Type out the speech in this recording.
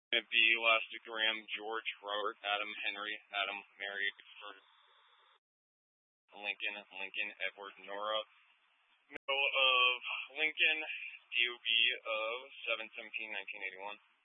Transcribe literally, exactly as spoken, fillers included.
It'd be Elastic Graham, George, Robert, Adam, Henry, Adam, Mary, for Lincoln, Lincoln, Edward, Nora. Middle of Lincoln, D O B of seven seventeen nineteen eighty-one.